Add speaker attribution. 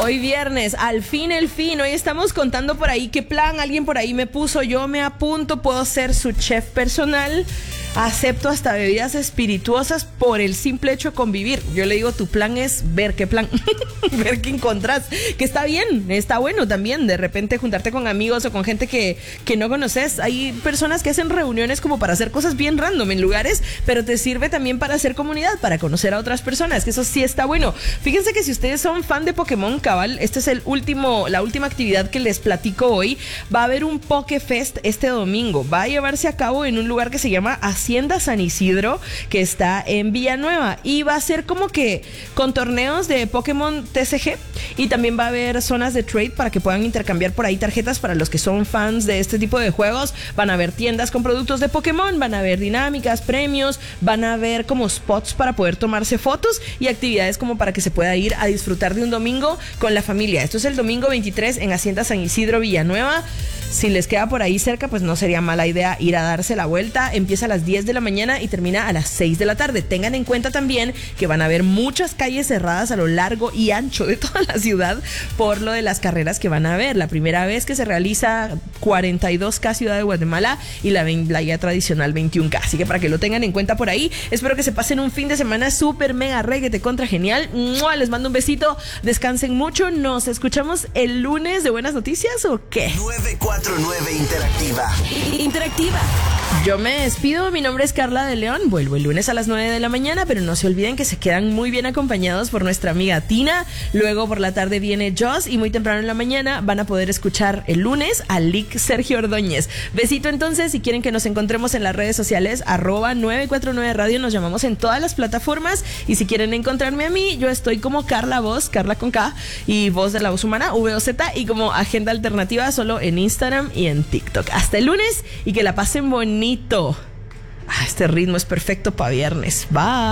Speaker 1: Hoy viernes, al fin el fin. Hoy estamos contando por ahí qué plan alguien por ahí me puso. Yo me apunto, puedo ser su chef personal. Acepto hasta bebidas espirituosas por el simple hecho de convivir. Yo le digo, tu plan es ver qué plan, ver qué encontrás. Que está bien, está bueno también. De repente juntarte con amigos o con gente que no conoces. Hay personas que hacen reuniones como para hacer cosas bien random en lugares, pero te sirve también para hacer comunidad, para conocer a otras personas, que eso sí está bueno. Fíjense que si ustedes son fan de Pokémon, cabal, este es la última actividad que les platico hoy. Va a haber un Pokefest este domingo. Va a llevarse a cabo en un lugar que se llama Hacienda San Isidro, que está en Villanueva, y va a ser como que con torneos de Pokémon TCG, y también va a haber zonas de trade para que puedan intercambiar por ahí tarjetas para los que son fans de este tipo de juegos. Van a haber tiendas con productos de Pokémon, van a haber dinámicas, premios, van a haber como spots para poder tomarse fotos y actividades como para que se pueda ir a disfrutar de un domingo con la familia. Esto es el domingo 23 en Hacienda San Isidro, Villanueva. Si les queda por ahí cerca, pues no sería mala idea ir a darse la vuelta. Empieza a las 10 de la mañana y termina a las 6 de la tarde. Tengan en cuenta también que van a haber muchas calles cerradas a lo largo y ancho de toda la ciudad por lo de las carreras que van a haber. La primera vez que se realiza 42K Ciudad de Guatemala y la ya tradicional 21K. Así que para que lo tengan en cuenta por ahí. Espero que se pasen un fin de semana súper mega reguete contra genial. ¡Mua! Les mando un besito. Descansen mucho. Nos escuchamos el lunes de Buenas Noticias, ¿o qué?
Speaker 2: 949 Interactiva.
Speaker 1: Yo me despido, mi nombre es Carla de León. Vuelvo el lunes a las 9 de la mañana, pero no se olviden que se quedan muy bien acompañados por nuestra amiga Tina. Luego por la tarde viene Joss y muy temprano en la mañana van a poder escuchar el lunes a Lick Sergio Ordóñez. Besito entonces. Si quieren que nos encontremos en las redes sociales, @949 Radio, nos llamamos en todas las plataformas. Y si quieren encontrarme a mí, yo estoy como Carla Voz, Carla con K, y Voz de la Voz Humana, VOZ, y como Agenda Alternativa solo en Instagram y en TikTok. Hasta el lunes y que la pasen bonito. Este ritmo es perfecto para viernes. Bye.